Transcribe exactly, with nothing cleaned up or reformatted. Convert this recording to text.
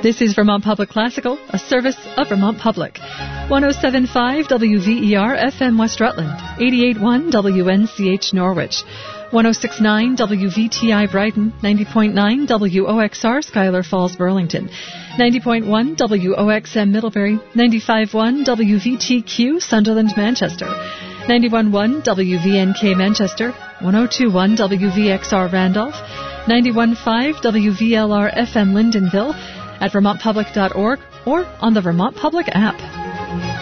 This is Vermont Public Classical, a service of Vermont Public. one oh seven point five W V E R F M West Rutland, eighty-eight point one W N C H Norwich, one oh six point nine W V T I Brighton, ninety point nine W O X R Schuyler Falls Burlington, ninety point one W O X M Middlebury, ninety-five point one W V T Q Sunderland Manchester, ninety-one point one W V N K Manchester, one oh two point one W V X R Randolph, ninety-one point five W V L R F M Lyndonville, at vermont public dot org or on the Vermont Public app.